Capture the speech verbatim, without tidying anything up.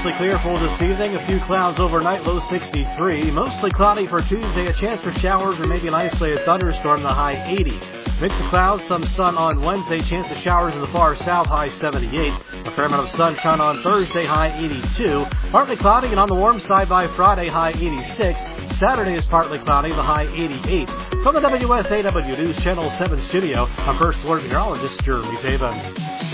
mostly clear for this evening. A few clouds overnight, low sixty-three. Mostly cloudy for Tuesday. A chance for showers or maybe an isolated thunderstorm, the high eighty. Mix of clouds, some sun on Wednesday. Chance of showers in the far south, high seventy-eight. A fair amount of sunshine on Thursday, high eighty-two. Partly cloudy and on the warm side by Friday, high eighty-six. Saturday is partly cloudy, the high eighty-eight. From the W S A W News Channel seven studio, I'm First Alert Meteorologist Jeremy Taven.